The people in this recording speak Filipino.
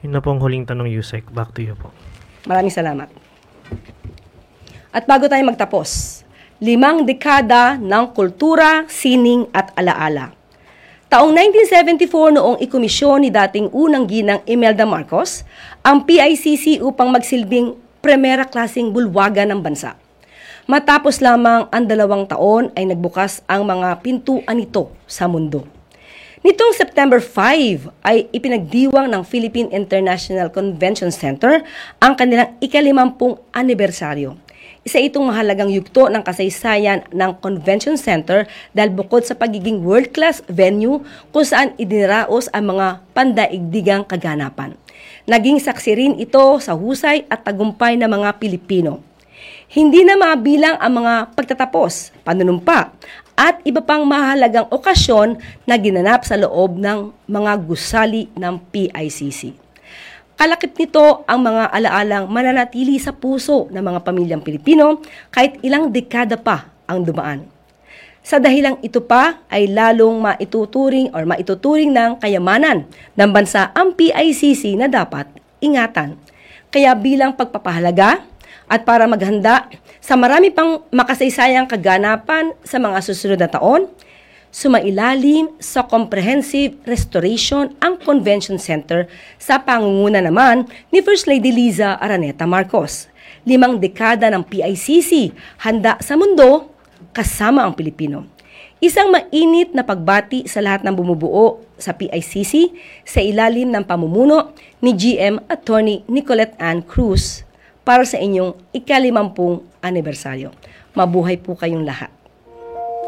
Yun na pong huling tanong, Yusek. Back to you po. Maraming salamat. At bago tayo magtapos, 5 dekada ng kultura, sining at alaala. Taong 1974 noong ikomisyon ni dating unang ginang Imelda Marcos ang PICC upang magsilbing primera klaseng bulwagan ng bansa. Matapos lamang ang 2 taon ay nagbukas ang mga pintuan nito sa mundo. Nitong September 5 ay ipinagdiwang ng Philippine International Convention Center ang kanilang ika-50 anibersaryo. Isa itong mahalagang yugto ng kasaysayan ng Convention Center dahil bukod sa pagiging world-class venue kung saan idinaraos ang mga pandaigdigang kaganapan. Naging saksi rin ito sa husay at tagumpay ng mga Pilipino. Hindi na mabilang ang mga pagtatapos, panunumpa, at iba pang mahalagang okasyon na ginanap sa loob ng mga gusali ng PICC. Kalakip nito ang mga alaalang mananatili sa puso ng mga pamilyang Pilipino kahit ilang dekada pa ang dumaan. Sa dahilang ito pa ay lalong maituturing ng kayamanan ng bansa ang PICC na dapat ingatan. Kaya bilang pagpapahalaga at para maghanda sa marami pang makasaysayang kaganapan sa mga susunod na taon, sumailalim sa comprehensive restoration ang Convention Center sa pangunguna naman ni First Lady Liza Araneta Marcos. 5 dekada ng PICC, handa sa mundo, kasama ang Pilipino. Isang mainit na pagbati sa lahat ng bumubuo sa PICC sa ilalim ng pamumuno ni GM Attorney Nicolette Ann Cruz para sa inyong ika-50 anibersaryo. Mabuhay po kayong lahat.